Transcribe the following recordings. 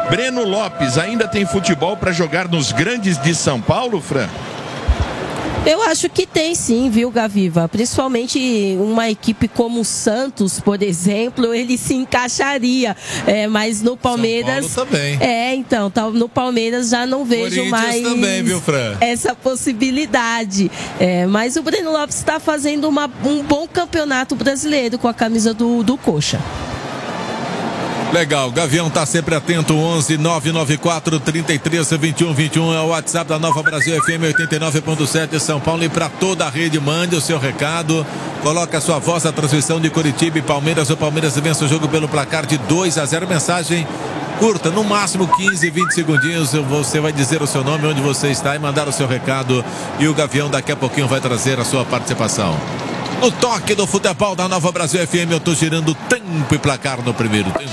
Breno Lopes ainda tem futebol para jogar nos grandes de São Paulo, Fran? Eu acho que tem sim, viu, Gaviva? Principalmente uma equipe como o Santos, por exemplo, ele se encaixaria. Mas no Palmeiras... São Paulo também. Então, no Palmeiras já não vejo mais também, viu, Fran? Essa possibilidade. Mas o Breno Lopes está fazendo um bom campeonato brasileiro com a camisa do Coxa. Legal, Gavião tá sempre atento. 11 994 33 21 21 é o WhatsApp da Nova Brasil FM 89.7 São Paulo, e para toda a rede mande o seu recado, coloca a sua voz na transmissão de Curitiba e Palmeiras. O Palmeiras vence o jogo pelo placar de 2-0. Mensagem curta, no máximo 15, 20 segundinhos. Você vai dizer o seu nome, onde você está e mandar o seu recado, e o Gavião daqui a pouquinho vai trazer a sua participação. No toque do futebol da Nova Brasil FM, eu tô girando tempo e placar no primeiro tempo.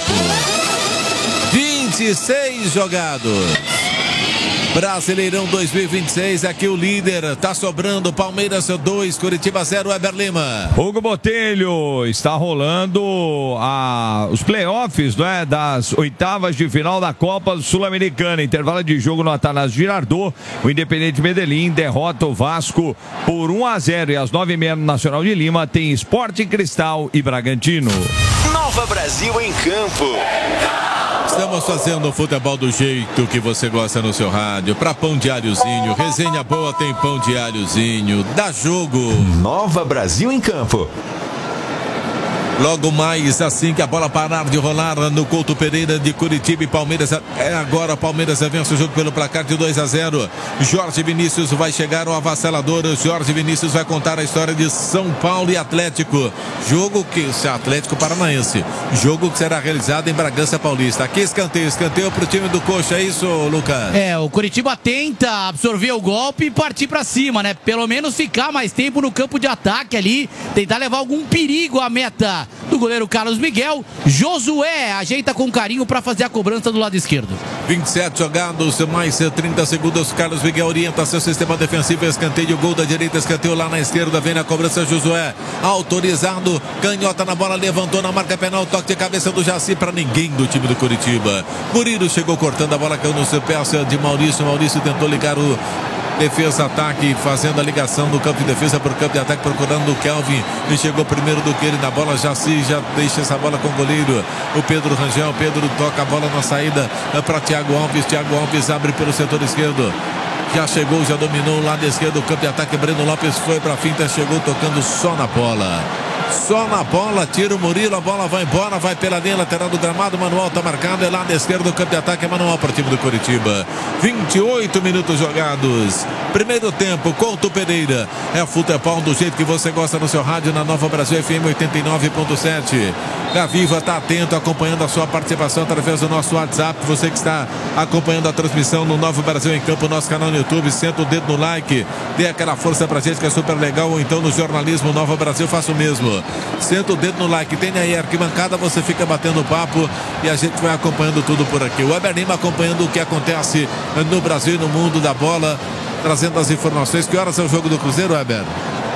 26 jogados. Brasileirão 2026, aqui o líder, tá sobrando. Palmeiras 2, Curitiba 0, Weber Lima. Hugo Botelho, está rolando os playoffs, não é, das oitavas de final da Copa Sul-Americana. Intervalo de jogo no Atanásio Girardot. O Independente Medellín derrota o Vasco por 1-0. E às 9h30 no Nacional de Lima tem Sporting Cristal e Bragantino. Nova Brasil em campo. Estamos fazendo o futebol do jeito que você gosta no seu rádio. Pra pão diáriozinho, resenha boa tem pão diáriozinho. Dá jogo. Nova Brasil em campo. Logo mais, assim que a bola parar de rolar no Couto Pereira de Curitiba e Palmeiras. Agora o Palmeiras vence o jogo pelo placar de 2-0. Jorge Vinícius vai chegar ao avassalador. Jorge Vinícius vai contar a história de São Paulo e Atlético. Jogo que Atlético Paranaense. Jogo que será realizado em Bragança Paulista. Aqui escanteio pro time do Coxa, é isso, Lucas? O Curitiba tenta absorver o golpe e partir pra cima, né? Pelo menos ficar mais tempo no campo de ataque ali, tentar levar algum perigo à meta do goleiro Carlos Miguel. Josué ajeita com carinho para fazer a cobrança do lado esquerdo. 27 jogados, mais 30 segundos. Carlos Miguel orienta seu sistema defensivo. Escanteio, gol da direita, escanteio lá na esquerda. Vem na cobrança Josué, autorizado. Canhota na bola, levantou na marca penal. Toque de cabeça do Jaci para ninguém do time do Curitiba. Murilo chegou cortando a bola, caiu no seu pé de Maurício. Maurício tentou ligar o defesa-ataque, fazendo a ligação do campo de defesa para o campo de ataque, procurando o Kelvin, e chegou primeiro do que ele na bola. Jaci já deixa essa bola com o goleiro, o Pedro Rangel. Pedro toca a bola na saída para Thiago Alves. Thiago Alves abre pelo setor esquerdo, já chegou, já dominou o lado esquerdo do campo de ataque. Breno Lopes foi para a finta, chegou tocando só na bola. Só na bola, tira o Murilo, a bola vai embora, vai pela linha lateral do gramado. Manuel tá marcado, é lado esquerdo do campo de ataque, é Manuel para o time do Curitiba. 28 minutos jogados. Primeiro tempo, Couto Pereira. É futebol do jeito que você gosta no seu rádio, na Nova Brasil FM 89.7. Gaviva tá atento, acompanhando a sua participação através do nosso WhatsApp. Você que está acompanhando a transmissão no Nova Brasil em Campo, nosso canal no YouTube, senta o dedo no like, dê aquela força pra gente que é super legal. Ou então no jornalismo Nova Brasil, faça o mesmo. Senta o dedo no like, tem aí a arquibancada, você fica batendo papo e a gente vai acompanhando tudo por aqui. O Weber Lima acompanhando o que acontece no Brasil e no mundo da bola, trazendo as informações. Que horas é o jogo do Cruzeiro, Weber?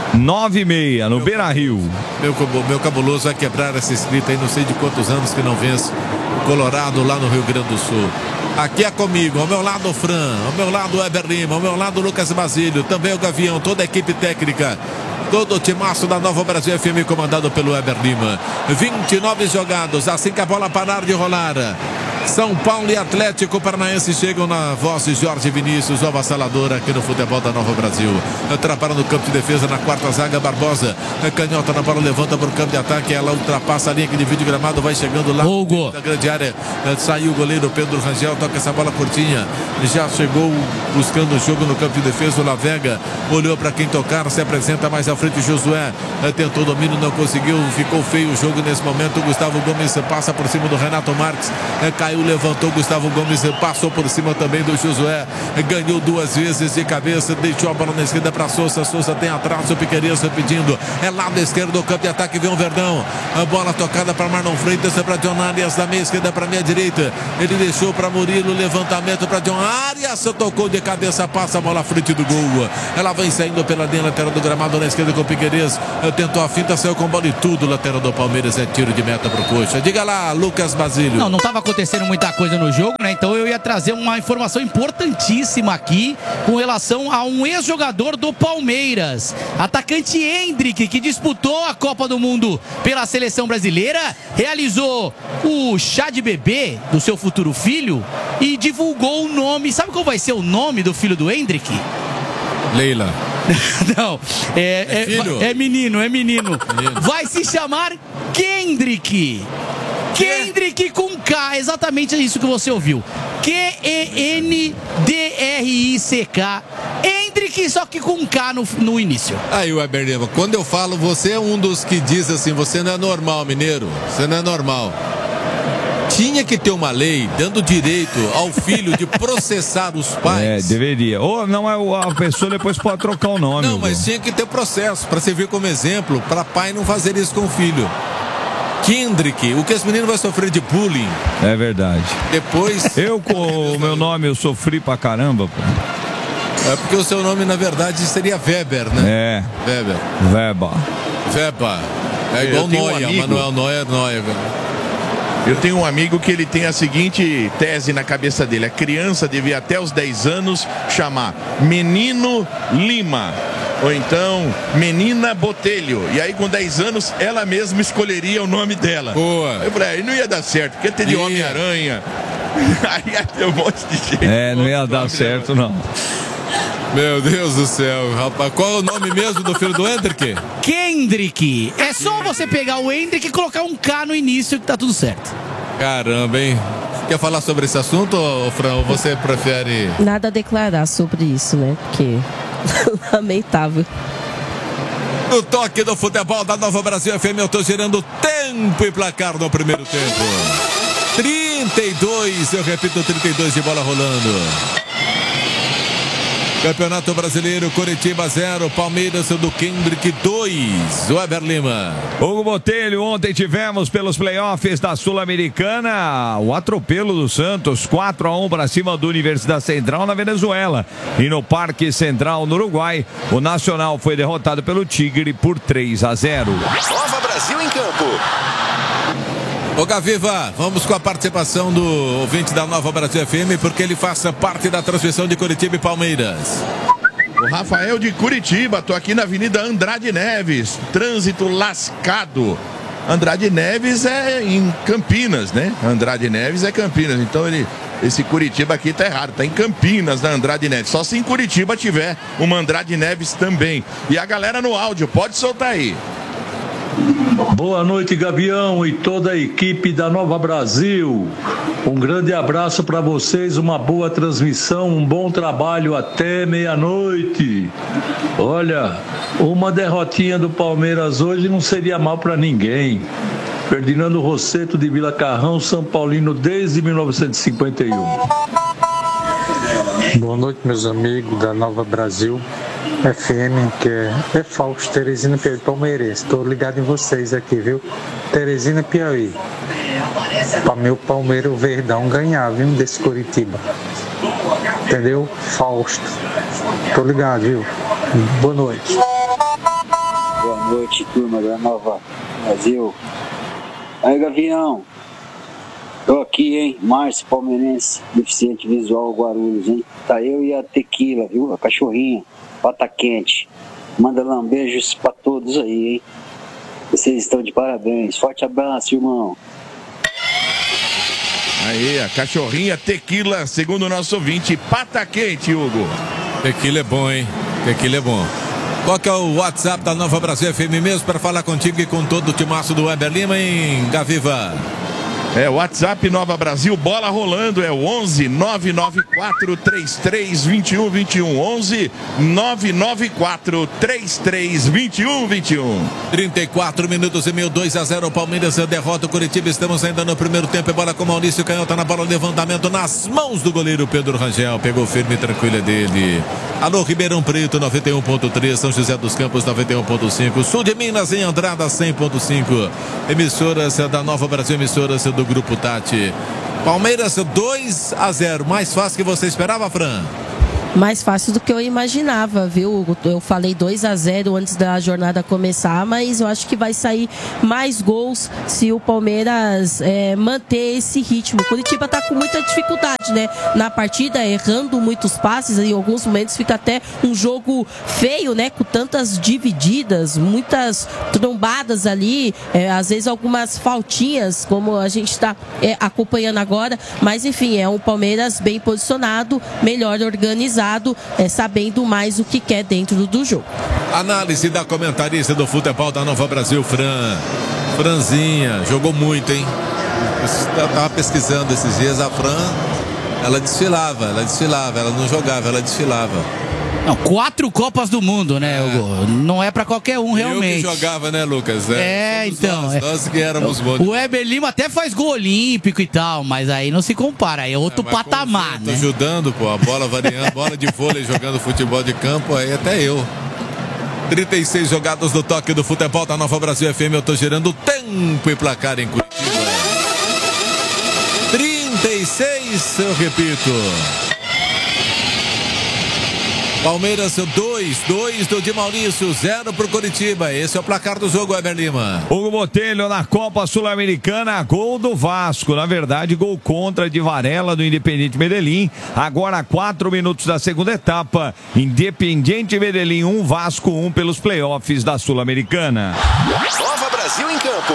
9h30 no Beira-Rio. Meu cabuloso vai quebrar essa escrita aí, não sei de quantos anos que não vence o Colorado lá no Rio Grande do Sul. Aqui é comigo, ao meu lado o Fran, ao meu lado o Weber Lima, ao meu lado o Lucas Basílio, também o Gavião, toda a equipe técnica, todo o timaço da Nova Brasil FM, comandado pelo Weber Lima. 29 jogados, assim que a bola parar de rolar. São Paulo e Atlético Paranaense chegam na voz de Jorge Vinícius, o avassalador aqui no futebol da Nova Brasil. Atrapalha no campo de defesa, na quarta zaga, Barbosa. Canhota na bola, levanta para o campo de ataque. Ela ultrapassa a linha que divide o gramado, vai chegando lá na grande área. Saiu o goleiro Pedro Rangel, toca essa bola curtinha. Já chegou buscando o jogo no campo de defesa. O Lavega olhou para quem tocar, se apresenta mais à frente. Josué tentou domínio, não conseguiu. Ficou feio o jogo nesse momento. Gustavo Gomes passa por cima do Renato Marques. Caiu, levantou, Gustavo Gomes passou por cima também do Josué, ganhou duas vezes de cabeça, deixou a bola na esquerda para Souza. Souza tem atrás, o Piqueires pedindo, é lado esquerdo do campo de ataque, vem o Verdão, a bola tocada para Marlon Freitas, para John Arias, da meia esquerda para meia direita, ele deixou para Murilo, levantamento para John Arias, tocou de cabeça, passa a bola à frente do gol, ela vem saindo pela linha lateral do gramado na esquerda com o Piqueires, tentou a finta, saiu com bola e tudo, lateral do Palmeiras, é tiro de meta pro Coxa. Diga lá, Lucas Basílio. Não estava acontecendo muita coisa no jogo, né? Então eu ia trazer uma informação importantíssima aqui com relação a um ex-jogador do Palmeiras, atacante Endrick, que disputou a Copa do Mundo pela seleção brasileira, realizou o chá de bebê do seu futuro filho e divulgou o nome. Sabe qual vai ser o nome do filho do Endrick? Leila. Não, é menino. Vai se chamar Kendrick. Kendrick com K, exatamente isso que você ouviu. Kendrick. Endrick, só que com K no início. Aí, Weber Lima, quando eu falo, você é um dos que diz assim, você não é normal, mineiro. Você não é normal. Tinha que ter uma lei dando direito ao filho de processar os pais. Deveria. Ou não, a pessoa depois pode trocar o nome. Não, mas tinha que ter processo para servir como exemplo para pai não fazer isso com o filho. Kendrick, o que esse menino vai sofrer de bullying. É verdade. Depois. Eu com o meu nome eu sofri pra caramba, pô. É porque o seu nome na verdade seria Weber, né? Weber. É igual Neuer, Manuel Neuer. Eu tenho um amigo que ele tem a seguinte tese na cabeça dele. A criança devia até os 10 anos chamar Menino Lima. Ou então Menina Botelho. E aí com 10 anos ela mesma escolheria o nome dela. Boa. Eu falei, aí não ia dar certo, porque ia ter de Homem-Aranha. Aí ia ter um monte de gente. Não ia dar certo não. Meu Deus do céu, rapaz. Qual é o nome mesmo do filho do Endrick? Kendrick. É só você pegar o Endrick e colocar um K no início que tá tudo certo. Caramba, hein? Quer falar sobre esse assunto, Fran? Ou você prefere... Nada a declarar sobre isso, né? Porque... lamentável. No toque do futebol da Nova Brasil FM, eu tô girando tempo e placar no primeiro tempo. 32, eu repito, 32 de bola rolando. Campeonato Brasileiro, Coritiba 0, Palmeiras do Kendrick 2, Weber Lima. Hugo Botelho, ontem tivemos pelos playoffs da Sul-Americana o atropelo do Santos, 4-1 para cima do Universidade Central na Venezuela. E no Parque Central, no Uruguai, o Nacional foi derrotado pelo Tigre por 3-0. Nova Brasil em campo. Ô Gaviva, vamos com a participação do ouvinte da Nova Brasil FM, porque ele faça parte da transmissão de Coritiba e Palmeiras. O Rafael de Curitiba, tô aqui na Avenida Andrade Neves, trânsito lascado. Andrade Neves é em Campinas, né? Andrade Neves é Campinas, então esse Curitiba aqui tá errado, tá em Campinas, na Andrade Neves. Só se em Curitiba tiver uma Andrade Neves também. E a galera no áudio, pode soltar aí. Boa noite, Gavião e toda a equipe da Nova Brasil. Um grande abraço para vocês, uma boa transmissão, um bom trabalho até meia-noite. Olha, uma derrotinha do Palmeiras hoje não seria mal para ninguém. Ferdinando Rosseto de Vila Carrão, São Paulino desde 1951. Boa noite, meus amigos da Nova Brasil FM, que é Fausto, Teresina, Piauí, palmeirense. Estou ligado em vocês aqui, viu? Teresina, Piauí. Para meu Palmeiras, o Verdão ganhar, viu? Desse Curitiba. Entendeu? Fausto. Estou ligado, viu? Boa noite. Boa noite, turma da Nova Brasil. Aí, Gavião. Tô aqui, hein? Márcio, palmeirense, deficiente visual, Guarulhos, hein? Tá eu e a Tequila, viu? A cachorrinha, pata quente. Manda beijos pra todos aí, hein? Vocês estão de parabéns. Forte abraço, irmão. Aí, a cachorrinha Tequila, segundo o nosso ouvinte, pata quente, Hugo. Tequila é bom, hein? Tequila é bom. Qual que é o WhatsApp da Nova Brasil FM mesmo para falar contigo e com todo o timaço do Weber Lima, hein, Gaviva? É, WhatsApp Nova Brasil, bola rolando, é o 11 994 33 21 21. 11 994 33 21 21. 34 minutos e meio, 2-0 Palmeiras derrota o Curitiba. Estamos ainda no primeiro tempo. É bola com Maurício Canhota na bola, levantamento nas mãos do goleiro Pedro Rangel. Pegou firme e tranquila dele. Alô, Ribeirão Preto 91.3, São José dos Campos 91.5, Sul de Minas em Andrada 100.5. Emissoras da Nova Brasil, emissoras do Grupo Tati. Palmeiras 2-0, mais fácil que você esperava, Fran? Mais fácil do que eu imaginava, viu? Eu falei 2-0 antes da jornada começar, mas eu acho que vai sair mais gols se o Palmeiras manter esse ritmo. O Curitiba tá com muita dificuldade, né? Na partida, errando muitos passes, em alguns momentos fica até um jogo feio, né? Com tantas divididas, muitas trombadas ali, às vezes algumas faltinhas, como a gente está acompanhando agora, mas enfim, é um Palmeiras bem posicionado, melhor organizado, sabendo mais o que quer dentro do jogo. Análise da comentarista do futebol da Nova Brasil, Franzinha, jogou muito, hein? Eu tava pesquisando esses dias, a Fran, ela desfilava, ela não jogava, ela desfilava. Não, 4 Copas do Mundo, né, Hugo? Não é pra qualquer um, realmente. Eu que jogava, né, Lucas? Então. Nós que éramos bons. O Weber Lima até faz gol olímpico e tal, mas aí não se compara, aí é outro patamar, né? Ajudando, pô, a bola variando, bola de vôlei jogando futebol de campo, aí até eu. 36 jogados do toque do futebol da Nova Brasil FM, eu tô gerando tempo e placar em Curitiba. 36, eu repito. Palmeiras 2 do Di Maurício, 0 pro Curitiba. Esse é o placar do jogo, Weber Lima. Hugo Botelho na Copa Sul-Americana, gol do Vasco. Na verdade, gol contra de Varela do Independiente Medellín. Agora 4 minutos da segunda etapa. Independiente Medellín 1, Vasco 1 pelos playoffs da Sul-Americana. Nova Brasil em campo.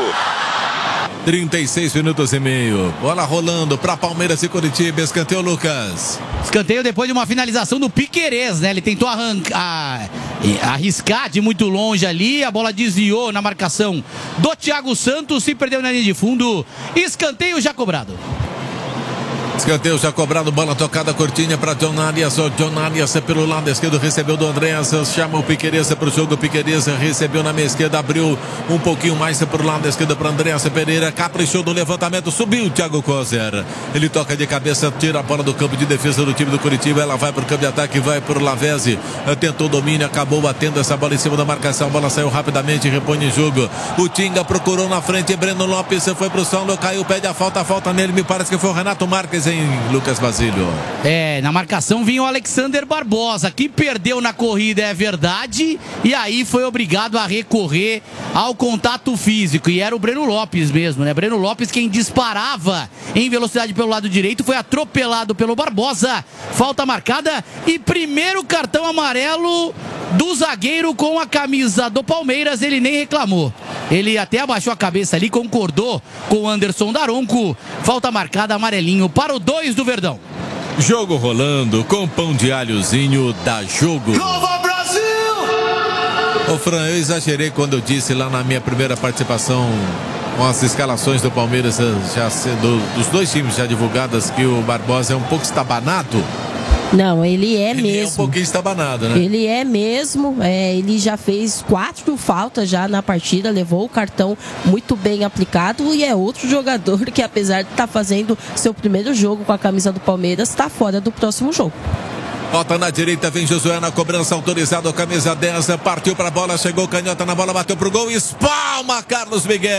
36 minutos e meio. Bola rolando para Palmeiras e Curitiba. Escanteio, Lucas. Escanteio depois de uma finalização do Piquerez, né? Ele tentou arriscar de muito longe ali. A bola desviou na marcação do Thiago Santos. Se perdeu na linha de fundo. Escanteio já cobrado. Escanteio já cobrado, bola tocada curtinha para John Arias. O John Arias pelo lado esquerdo recebeu do Andréas, chama o Piquerez para o jogo. Piquerez recebeu na meia esquerda, abriu um pouquinho mais para o lado esquerdo para Andréas Pereira, caprichou no levantamento, subiu o Thiago Kozer. Ele toca de cabeça, tira a bola do campo de defesa do time do Curitiba. Ela vai para o campo de ataque, vai para o Lavezzi, tentou domínio, acabou batendo essa bola em cima da marcação. A bola saiu rapidamente, repõe em jogo. O Tinga procurou na frente, Breno Lopes foi para o solo, caiu, pede a falta nele. Me parece que foi o Renato Marques, em Lucas Basílio. Na marcação vinha o Alexander Barbosa, que perdeu na corrida, é verdade, e aí foi obrigado a recorrer ao contato físico, e era o Breno Lopes mesmo, né? Breno Lopes, quem disparava em velocidade pelo lado direito, foi atropelado pelo Barbosa. Falta marcada e primeiro cartão amarelo do zagueiro com a camisa do Palmeiras. Ele nem reclamou, ele até abaixou a cabeça ali, concordou com o Anderson Daronco. Falta marcada, amarelinho para o 2 do Verdão. Jogo rolando com pão de alhozinho da Jogo. Nova Brasil! Ô Fran, eu exagerei quando eu disse lá na minha primeira participação com as escalações do Palmeiras, dos dois times já divulgadas, que o Barbosa é um pouco estabanado. Não, ele é mesmo. É um pouquinho estabanado, né? Ele é mesmo. Ele já fez 4 faltas já na partida, levou o cartão muito bem aplicado, e é outro jogador que, apesar de estar fazendo seu primeiro jogo com a camisa do Palmeiras, está fora do próximo jogo. Volta na direita, vem Josué na cobrança, autorizado, camisa 10, partiu pra bola, chegou canhota na bola, bateu pro gol, espalma Carlos Miguel.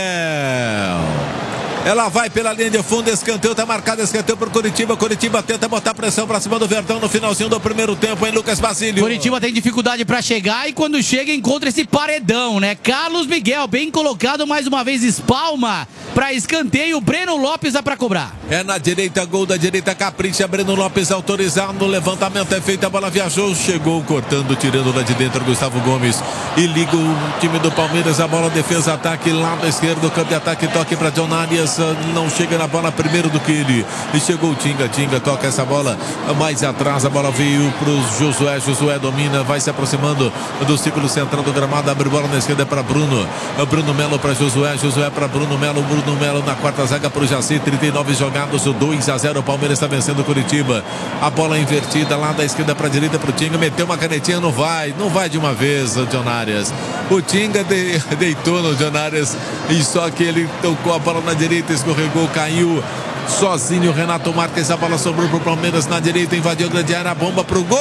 Ela vai pela linha de fundo, escanteio, tá marcado, escanteio pro Curitiba. Curitiba tenta botar pressão pra cima do Verdão no finalzinho do primeiro tempo, hein, Lucas Basílio? Curitiba tem dificuldade pra chegar, e quando chega encontra esse paredão, né? Carlos Miguel, bem colocado, mais uma vez espalma pra escanteio. Breno Lopes dá pra cobrar. É na direita, gol da direita, capricha, Breno Lopes autorizado, o levantamento é feito, a bola viajou, chegou cortando, tirando lá de dentro Gustavo Gomes, e liga o time do Palmeiras, a bola, defesa, ataque, lado esquerdo, campo de ataque, toque pra John Arias. Não chega na bola primeiro do que ele, e chegou o Tinga, toca essa bola mais atrás, a bola veio pro Josué domina, vai se aproximando do círculo central do gramado, abre bola na esquerda para Bruno Melo para Josué para Bruno Melo na quarta zaga pro Jaci, 39 jogados, o 2-0, o Palmeiras está vencendo o Curitiba. A bola invertida lá da esquerda para direita pro Tinga, meteu uma canetinha, não vai de uma vez o John Arias. O Tinga deitou no John Arias, e só que ele tocou a bola na direita, escorregou, caiu sozinho. Renato Marques, a bola sobrou pro Palmeiras na direita, invadiu a grande área, a bomba pro gol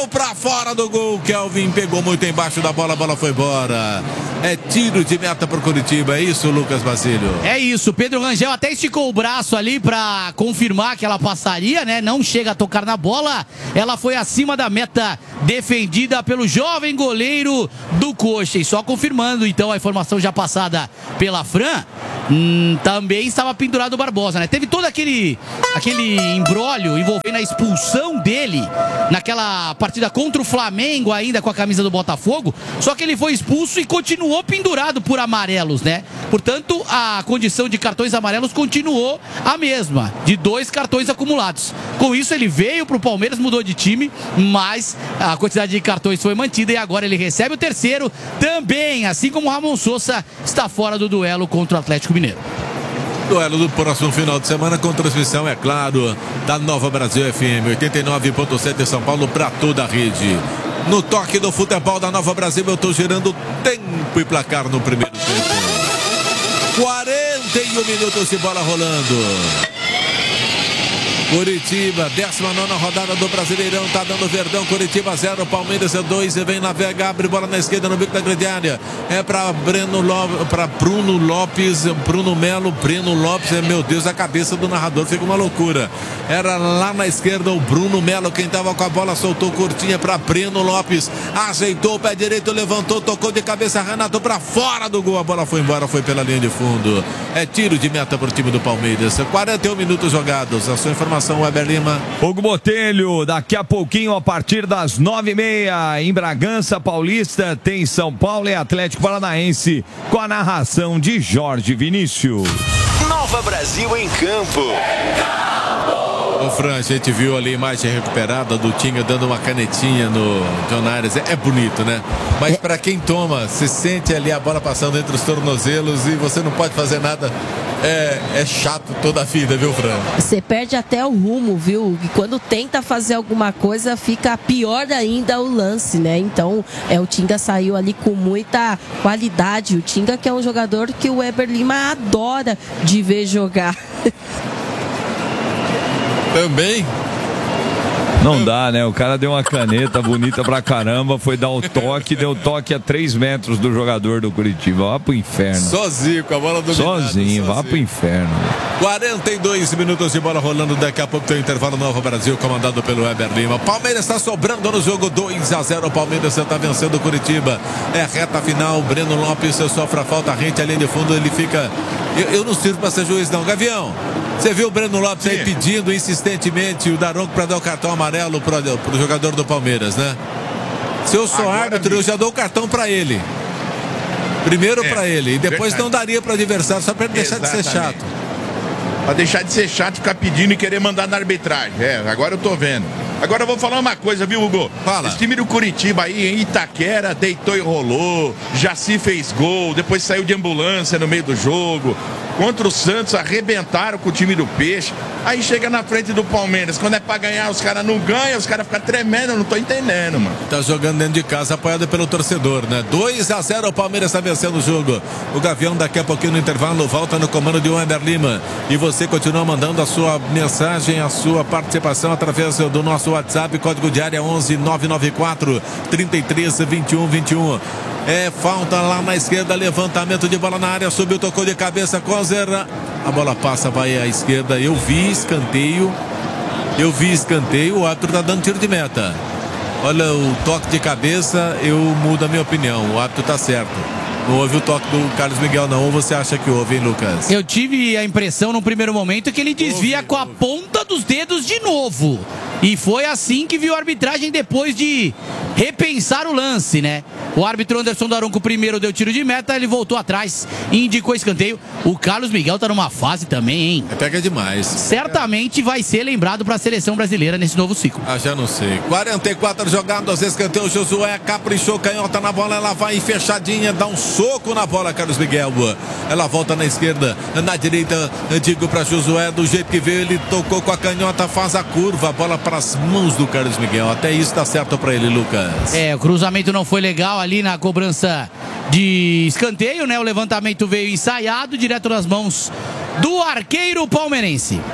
Chutou pra fora do gol. Kelvin pegou muito embaixo da bola, a bola foi embora. É tiro de meta pro Curitiba, é isso, Lucas Basílio? É isso, Pedro Rangel até esticou o braço ali pra confirmar que ela passaria, né? Não chega a tocar na bola, ela foi acima da meta defendida pelo jovem goleiro do Coxa. E só confirmando, então, a informação já passada pela Fran, também estava pendurado o Barbosa, né? Teve todo aquele imbróglio envolvendo a expulsão dele naquela partida contra o Flamengo, ainda com a camisa do Botafogo, só que ele foi expulso e continuou pendurado por amarelos, né? Portanto, a condição de cartões amarelos continuou a mesma, de 2 cartões acumulados. Com isso, ele veio pro Palmeiras, mudou de time, mas a quantidade de cartões foi mantida e agora ele recebe o terceiro também, assim como o Ramon Sousa está fora do duelo contra o Atlético Mineiro. Duelo do próximo final de semana com transmissão, é claro, da Nova Brasil FM 89.7 de São Paulo para toda a rede. No toque do futebol da Nova Brasil, eu estou gerando tempo e placar no primeiro tempo. 41 minutos de bola rolando. Curitiba, 19ª rodada do Brasileirão, tá dando Verdão, Curitiba 0, Palmeiras 2, e vem Navega, abre bola na esquerda no bico da grande área, é para Bruno Lopes, Bruno Melo, Breno Lopes, meu Deus, a cabeça do narrador fica uma loucura, era lá na esquerda o Bruno Melo, quem tava com a bola, soltou curtinha para Breno Lopes, ajeitou o pé direito, levantou, tocou de cabeça, Renato para fora do gol, a bola foi embora, foi pela linha de fundo, é tiro de meta pro time do Palmeiras, 41 minutos jogados, a sua informação, Weber Lima. Hugo Botelho, daqui a pouquinho, a partir das 9h30, em Bragança Paulista, tem São Paulo e Atlético Paranaense, com a narração de Jorge Vinícius. Nova Brasil em campo. Ô Fran, a gente viu ali a imagem recuperada do Tinga dando uma canetinha no John Aires. É bonito, né? Mas para quem toma, se sente ali a bola passando entre os tornozelos e você não pode fazer nada. É chato toda a vida, viu, Fran? Você perde até o rumo, viu? E quando tenta fazer alguma coisa, fica pior ainda o lance, né? Então, o Tinga saiu ali com muita qualidade. O Tinga, que é um jogador que o Weber Lima adora de ver jogar. Também? Não dá, né? O cara deu uma caneta bonita pra caramba, foi dar o toque, deu toque a 3 metros do jogador do Curitiba. Vá pro inferno. Sozinho, com a bola do Sozinho, vá pro inferno. 42 minutos de bola rolando, daqui a pouco tem o intervalo Nova Brasil, comandado pelo Weber Lima. Palmeiras está sobrando no jogo, 2-0. O Palmeiras está vencendo o Curitiba. É reta final, Breno Lopes sofre a falta, rente a linha de fundo, ele fica... Eu não sirvo pra ser juiz não. Gavião, você viu o Breno Lopes aí pedindo insistentemente o Daronco para dar o cartão amarelo pro jogador do Palmeiras, né? Se eu sou árbitro, eu já dou o cartão para ele. Primeiro para ele, e depois não daria para o adversário, só para ele deixar de ser chato. Para deixar de ser chato, ficar pedindo e querer mandar na arbitragem. Agora eu tô vendo. Agora eu vou falar uma coisa, viu, Hugo? Fala. Esse time do Curitiba aí, em Itaquera, deitou e rolou. Jaci fez gol, depois saiu de ambulância no meio do jogo. Contra o Santos, arrebentaram com o time do Peixe. Aí chega na frente do Palmeiras. Quando é pra ganhar, os caras não ganham, os caras ficam tremendo. Eu não tô entendendo, mano. Tá jogando dentro de casa, apoiado pelo torcedor, né? 2-0, o Palmeiras tá vencendo o jogo. O Gavião, daqui a pouquinho no intervalo, volta no comando de Weber Lima. E você continua mandando a sua mensagem, a sua participação através do nosso WhatsApp, código de área 11 994 33 21 21. Falta lá na esquerda, levantamento de bola na área, subiu, tocou de cabeça, Kozer, a bola passa, vai à esquerda, eu vi escanteio, o árbitro tá dando tiro de meta. Olha, o toque de cabeça, eu mudo a minha opinião, o árbitro tá certo. Não houve o toque do Carlos Miguel, não. Ou você acha que houve, hein, Lucas? Eu tive a impressão no primeiro momento que ele desvia com a ponta dos dedos de novo. E foi assim que viu a arbitragem depois de repensar o lance, né? O árbitro Anderson Daronco primeiro deu tiro de meta, ele voltou atrás e indicou escanteio. O Carlos Miguel tá numa fase também, hein? Pega demais. Certamente vai ser lembrado para a seleção brasileira nesse novo ciclo. Já não sei. 44 jogados, escanteio, Josué caprichou, canhota na bola, ela vai fechadinha, dá um soco na bola, Carlos Miguel. Ela volta na esquerda, na direita, digo para Josué, do jeito que veio, ele tocou com a canhota, faz a curva, a bola para as mãos do Carlos Miguel. Até isso tá certo para ele, Lucas. O cruzamento não foi legal ali na cobrança de escanteio, né? O levantamento veio ensaiado, direto nas mãos do arqueiro palmeirense.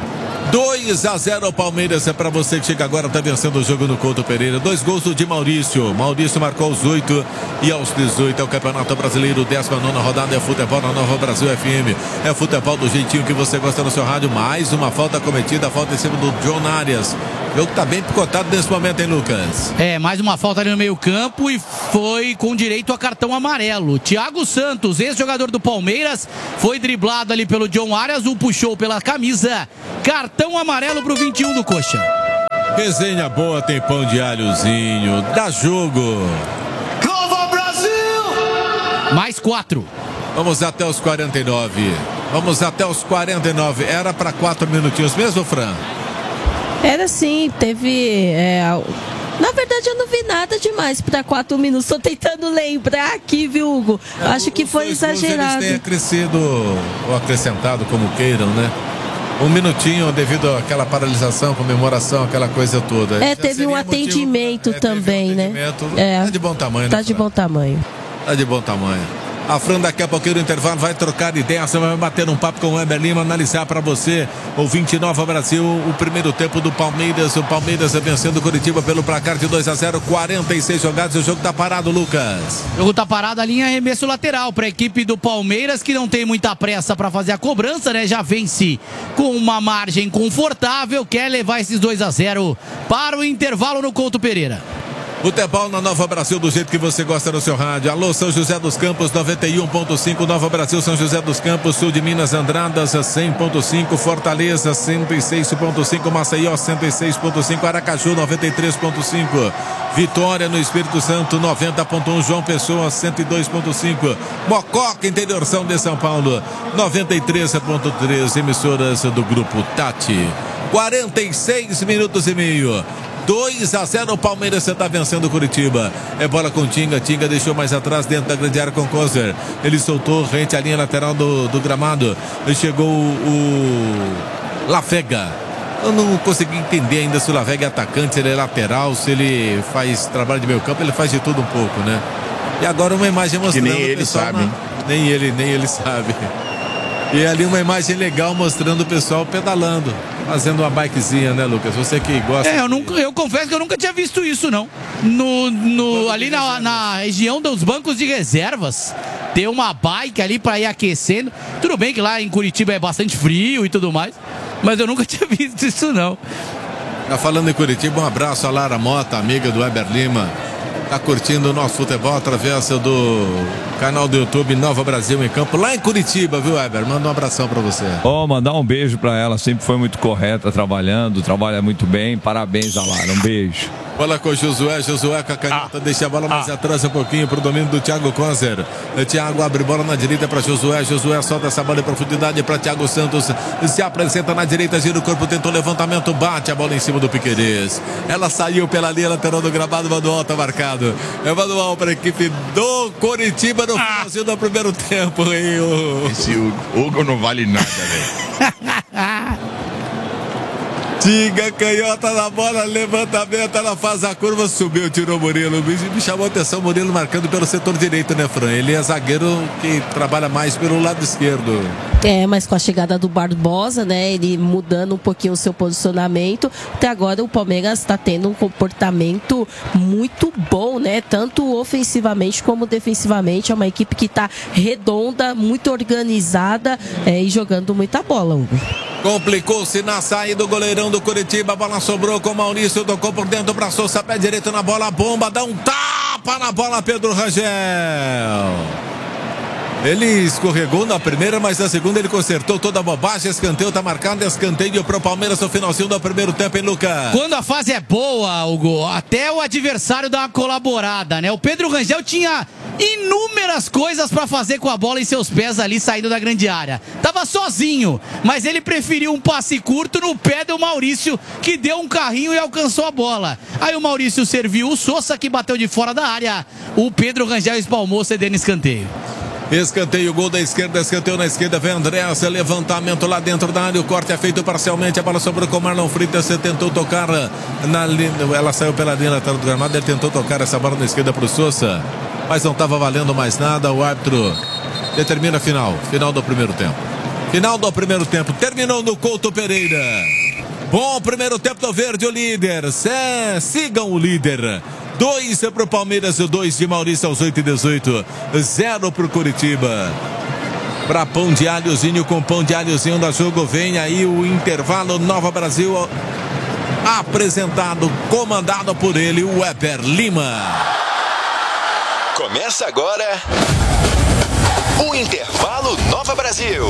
2-0 o Palmeiras. É pra você que chega agora, tá vencendo o jogo no Couto Pereira. 2 gols de Maurício. Maurício marcou aos 8 e aos 18. É o Campeonato Brasileiro, 19ª rodada. É futebol na Nova Brasil FM. É futebol do jeitinho que você gosta no seu rádio. Mais uma falta cometida, falta em cima do John Arias. O jogo tá bem picotado nesse momento, hein, Lucas? Mais uma falta ali no meio campo e foi com direito a cartão amarelo. Thiago Santos, ex-jogador do Palmeiras, foi driblado ali pelo John Arias, o puxou pela camisa. Cartão amarelo pro 21 do Coxa. Resenha boa, tem pão de alhozinho. Dá jogo. Nova Brasil! Mais 4. Vamos até os 49. Vamos até os 49. Era para 4 minutinhos mesmo, Fran? Era sim, teve... Na verdade, eu não vi nada demais para 4 minutos. Estou tentando lembrar aqui, viu, Hugo? Acho que foi exagerado. Eles têm acrescido ou acrescentado, como queiram, né? 1 minutinho devido àquela paralisação, comemoração, aquela coisa toda. Teve um atendimento também, né? Tá de bom tamanho, Tá de bom tamanho. Tá de bom tamanho. A Fran daqui a pouquinho no intervalo vai trocar ideia, você vai bater um papo com o Weber Lima, analisar para você, ouvinte Nova Brasil, o primeiro tempo do Palmeiras. O Palmeiras vencendo o Curitiba pelo placar de 2-0, 46 jogados, o jogo tá parado, Lucas. O jogo tá parado, a linha arremesso lateral para a equipe do Palmeiras, que não tem muita pressa para fazer a cobrança, né? Já vence com uma margem confortável, quer levar esses 2-0 para o intervalo no Couto Pereira. Futebol na Nova Brasil, do jeito que você gosta no seu rádio. Alô, São José dos Campos, 91.5. Nova Brasil, São José dos Campos, sul de Minas, Andradas, 100.5. Fortaleza, 106.5. Maceió, 106.5. Aracaju, 93.5. Vitória no Espírito Santo, 90.1. João Pessoa, 102.5. Mococa, interiorzão de São Paulo, 93.3. Emissoras do Grupo Tati. 46 minutos e meio. 2-0 o Palmeiras, você está vencendo o Curitiba. É bola com Tinga, Tinga deixou mais atrás dentro da grande área com Kozer. Ele soltou rente à linha lateral do gramado. Ele chegou o Lafega. Eu não consegui entender ainda se o Lafega é atacante, se ele é lateral, se ele faz trabalho de meio campo. Ele faz de tudo um pouco, né? E agora uma imagem mostrando que nem ele sabe. Nem ele sabe. E ali uma imagem legal mostrando o pessoal pedalando, fazendo uma bikezinha, né, Lucas? Você que gosta. Eu confesso que eu nunca tinha visto isso, não. Ali na região dos bancos de reservas, ter uma bike ali para ir aquecendo. Tudo bem que lá em Curitiba é bastante frio e tudo mais, mas eu nunca tinha visto isso, não. Tá falando em Curitiba, um abraço a Lara Mota, amiga do Weber Lima. Tá curtindo o nosso futebol através do canal do YouTube Nova Brasil em Campo, lá em Curitiba, viu, Weber? Manda um abração pra você. Mandar um beijo pra ela, sempre foi muito correta, trabalha muito bem. Parabéns, Lara, um beijo. Bola com o Josué com a canhota, deixa a bola mais atrás um pouquinho pro domínio do Thiago Kozer. O Thiago abre bola na direita para Josué solta essa bola em profundidade para Thiago Santos, se apresenta na direita, gira o corpo, tentou levantamento, bate a bola em cima do Piquerez. Ela saiu pela linha lateral do gramado, manual tá marcado. É manual para a equipe do Curitiba no finalzinho do primeiro tempo. Esse Hugo não vale nada, velho. Tinga, canhota na bola, levantamento, ela faz a curva, subiu, tirou o Murilo. Me chamou a atenção, Murilo marcando pelo setor direito, né, Fran? Ele é zagueiro que trabalha mais pelo lado esquerdo. Mas com a chegada do Barbosa, né, ele mudando um pouquinho o seu posicionamento, até agora o Palmeiras está tendo um comportamento muito bom, né, tanto ofensivamente como defensivamente. É uma equipe que está redonda, muito organizada e jogando muita bola, Hugo. Complicou-se na saída do goleirão do Curitiba. A bola sobrou com o Maurício. Tocou por dentro para Sousa. Pé direito na bola. Bomba. Dá um tapa na bola, Pedro Rangel. Ele escorregou na primeira, mas na segunda ele consertou toda a bobagem. Escanteio tá marcado. Escanteio pro Palmeiras no finalzinho do primeiro tempo, hein, Lucas? Quando a fase é boa, Hugo, até o adversário dá uma colaborada, né? O Pedro Rangel tinha inúmeras coisas para fazer com a bola em seus pés ali, saindo da grande área. Tava sozinho, mas ele preferiu um passe curto no pé do Maurício, que deu um carrinho e alcançou a bola. Aí o Maurício serviu o Sousa, que bateu de fora da área. O Pedro Rangel espalmou, cedendo escanteio. Escanteio, gol da esquerda, escanteio na esquerda, vem Andrés, levantamento lá dentro da área, o corte é feito parcialmente, a bola sobrou com o Marlon Freitas, você tentou tocar na linha, ela saiu pela linha lateral do gramado, ele tentou tocar essa bola na esquerda para o Sousa, mas não estava valendo mais nada, o árbitro determina final do primeiro tempo. Final do primeiro tempo, terminou no Couto Pereira. Bom primeiro tempo do Verde, o líder. Sigam o líder. 2 para o Palmeiras, 2 de Maurício aos 8h18. 0 para o Curitiba. Para pão de alhozinho com pão de alhozinho da jogo. Vem aí o intervalo. Nova Brasil apresentado, comandado por ele, o Weber Lima. Começa agora o intervalo Nova Brasil.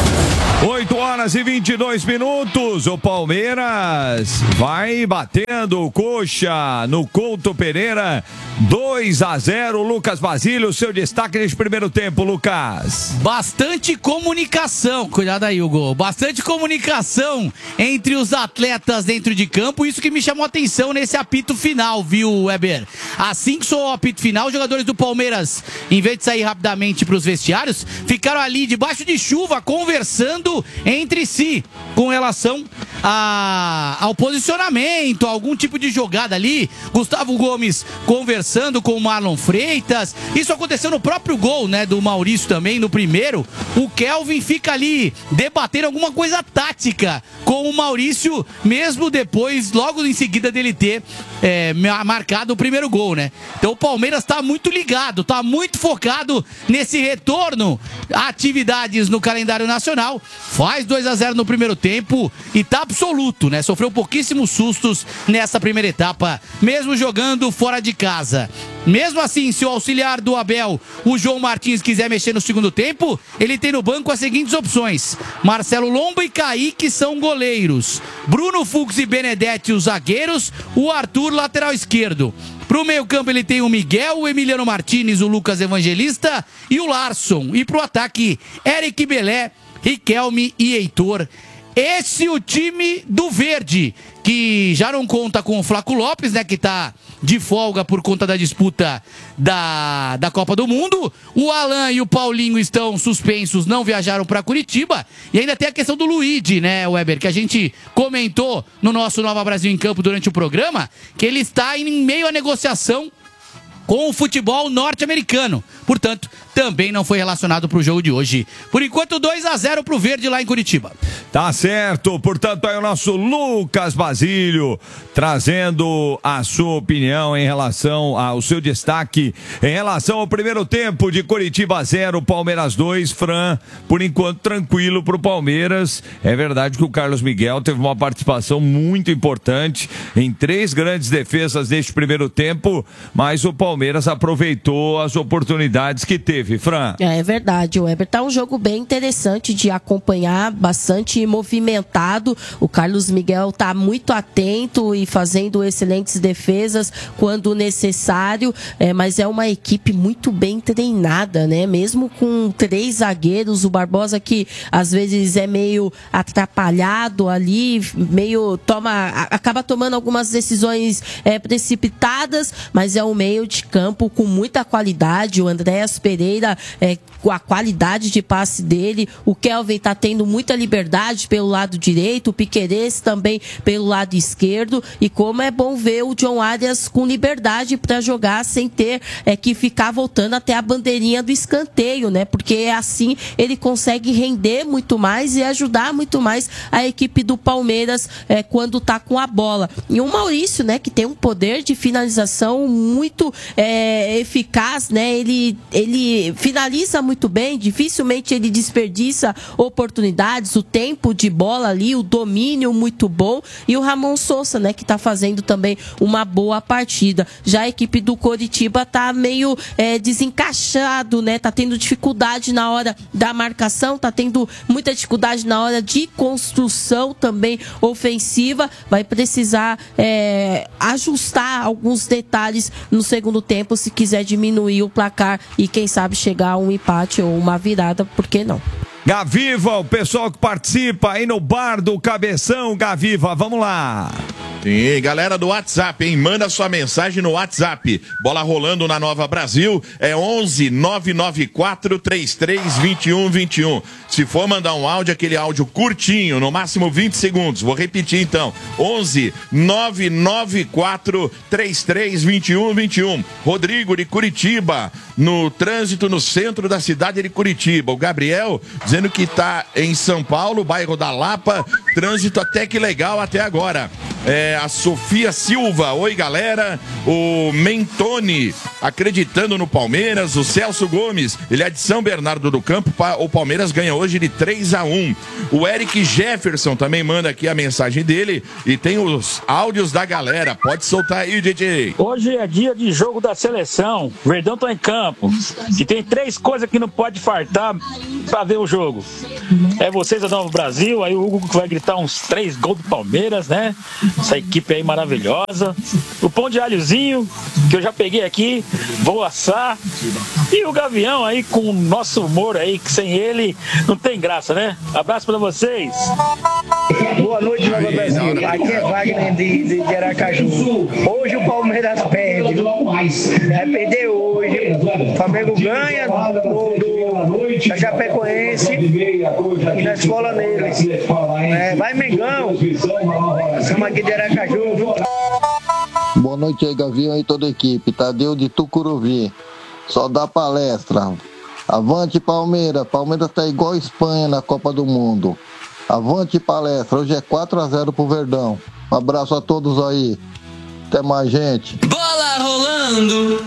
8h22. O Palmeiras vai batendo o Coxa no Couto Pereira. 2-0. Lucas Basílio, seu destaque nesse primeiro tempo, Lucas. Bastante comunicação, cuidado aí, Hugo. Bastante comunicação entre os atletas dentro de campo. Isso que me chamou a atenção nesse apito final, viu, Weber? Assim que soou o apito final, os jogadores do Palmeiras, em vez de sair rapidamente para os vestiários, ficaram ali debaixo de chuva, conversando entre si com relação ao posicionamento, algum tipo de jogada ali. Gustavo Gomes conversando com o Marlon Freitas. Isso aconteceu no próprio gol, né, do Maurício também, no primeiro. O Kelvin fica ali debatendo alguma coisa tática com o Maurício, mesmo depois, logo em seguida dele ter marcado o primeiro gol, né? Então o Palmeiras tá muito ligado, tá muito focado nesse retorno a atividades no calendário nacional. Faz 2-0 no primeiro tempo e tá absoluto, né? Sofreu pouquíssimos sustos nessa primeira etapa, mesmo jogando fora de casa. Mesmo assim, se o auxiliar do Abel, o João Martins, quiser mexer no segundo tempo, ele tem no banco as seguintes opções: Marcelo Lomba e Kaique são goleiros, Bruno Fux e Benedetti os zagueiros, o Arthur lateral esquerdo. Pro meio campo ele tem o Miguel, o Emiliano Martínez, o Lucas Evangelista e o Larson. E pro ataque, Eric Belé, Riquelme e Heitor. Esse é o time do Verde, que já não conta com o Flaco Lopes, né, que tá de folga por conta da disputa da Copa do Mundo. O Alan e o Paulinho estão suspensos, não viajaram para Curitiba. E ainda tem a questão do Luigi, né, Weber, que a gente comentou no nosso Nova Brasil em Campo durante o programa, que ele está em meio à negociação com o futebol norte-americano. Portanto, também não foi relacionado para o jogo de hoje. Por enquanto, 2-0 para o Verde lá em Curitiba. Tá certo. Portanto, aí o nosso Lucas Basílio trazendo a sua opinião em relação ao seu destaque em relação ao primeiro tempo de Curitiba 0, Palmeiras 2. Fran, por enquanto, tranquilo para o Palmeiras. É verdade que o Carlos Miguel teve uma participação muito importante em 3 grandes defesas neste primeiro tempo, mas o Palmeiras aproveitou as oportunidades que teve. Fran. É verdade, o Weber tá um jogo bem interessante de acompanhar, bastante movimentado. O Carlos Miguel tá muito atento e fazendo excelentes defesas quando necessário, mas é uma equipe muito bem treinada, né? Mesmo com 3 zagueiros, o Barbosa, que às vezes é meio atrapalhado ali, acaba tomando algumas decisões precipitadas, mas é um meio de campo com muita qualidade. O Andréas Pereira, com a qualidade de passe dele, o Kelvin tá tendo muita liberdade pelo lado direito, o Piquerez também pelo lado esquerdo, e como é bom ver o John Arias com liberdade para jogar sem ter que ficar voltando até a bandeirinha do escanteio, né? Porque assim ele consegue render muito mais e ajudar muito mais a equipe do Palmeiras quando tá com a bola. E o Maurício, né, que tem um poder de finalização muito eficaz, né? Ele finaliza muito bem, dificilmente ele desperdiça oportunidades, o tempo de bola ali, o domínio muito bom, e o Ramon Sousa, né, que tá fazendo também uma boa partida. Já a equipe do Coritiba tá meio desencaixado, né, tá tendo dificuldade na hora da marcação, tá tendo muita dificuldade na hora de construção também ofensiva, vai precisar ajustar alguns detalhes no segundo tempo se quiser diminuir o placar e quem sabe chegar a um empate ou uma virada, por que não? Gaviva, o pessoal que participa aí no bar do Cabeção. Gaviva, vamos lá. Sim, galera do WhatsApp, hein? Manda sua mensagem no WhatsApp. Bola rolando na Nova Brasil é 11 994 33 21 21. Se for mandar um áudio, aquele áudio curtinho, no máximo 20 segundos. Vou repetir então. 11 994 33 21 21. Rodrigo de Curitiba, no trânsito no centro da cidade de Curitiba. O Gabriel dizendo que tá em São Paulo, bairro da Lapa, trânsito até que legal até agora. A Sofia Silva, oi galera. O Mentoni acreditando no Palmeiras. O Celso Gomes, ele é de São Bernardo do Campo. O Palmeiras ganha hoje de 3-1. O Eric Jefferson também manda aqui a mensagem dele e tem os áudios da galera. Pode soltar aí, DJ. Hoje é dia de jogo da seleção. Verdão tá em campo. E tem 3 coisas que não pode faltar pra ver o jogo. É vocês da Nova Brasil, aí o Hugo que vai gritar uns 3 gols do Palmeiras, né? Essa equipe aí maravilhosa. O pão de alhozinho, que eu já peguei aqui, vou assar. E o Gavião aí com o nosso humor aí, que sem ele não tem graça, né? Abraço pra vocês. Boa noite, Nova Brasil. Aqui é Wagner de Aracaju. Hoje o Palmeiras perde. Vai perder hoje. O Flamengo ganha da Chapecoense e na escola neles. Vai Mengão. Estamos aqui de Aracaju. Boa noite aí, Gavião e toda a equipe. Tadeu de Tucuruvi. Só dá palestra. Avante Palmeiras. Palmeiras tá igual a Espanha na Copa do Mundo. Avante palestra. Hoje é 4-0 pro Verdão. Um abraço a todos aí. Até mais, gente. Bola rolando.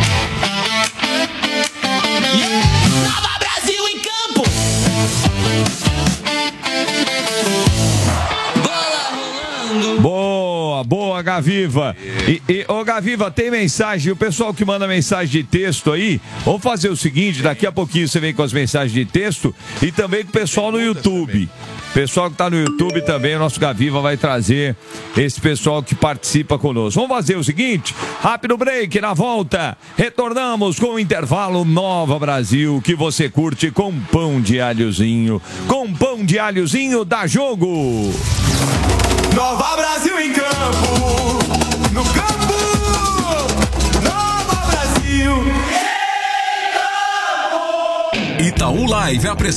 Nova Brasil em campo. Boa, Gaviva. Ô, Gaviva, tem mensagem? O pessoal que manda mensagem de texto aí, vamos fazer o seguinte, daqui a pouquinho você vem com as mensagens de texto e também com o pessoal no YouTube. Pessoal que tá no YouTube também, o nosso Gaviva vai trazer esse pessoal que participa conosco. Vamos fazer o seguinte, rápido break, na volta, retornamos com o intervalo Nova Brasil, que você curte com pão de alhozinho. Com pão de alhozinho dá jogo. Nova Brasil em campo, no campo, Nova Brasil. Itaú Live apresenta